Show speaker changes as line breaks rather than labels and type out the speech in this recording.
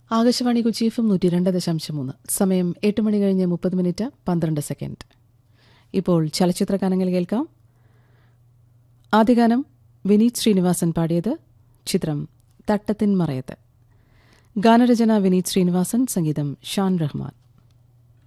Akashvani Kochi F 102.3. സമയം 8 മണി കഴിഞ്ഞ് 30 minute 12 second. ഇപ്പോൾ ചലച്ചിത്ര ഗാനങ്ങൾ കേൾക്കാം. ആദ്യ ഗാനം വിനീത് ശ്രീനിവാസൻ പാടിയത്. ചിത്രം തട്ടത്തിൻ മറയത്ത്. ഗാനരചന വിനീത് ശ്രീനിവാസൻ, സംഗീതം ഷാൻ റഹ്മാൻ.